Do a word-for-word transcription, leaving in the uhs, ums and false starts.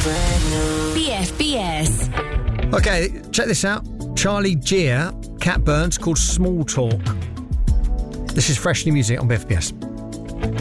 B F B S. Okay, check this out. Charlie Gear, Cat Burns, called Small Talk. This is fresh new music on B F B S.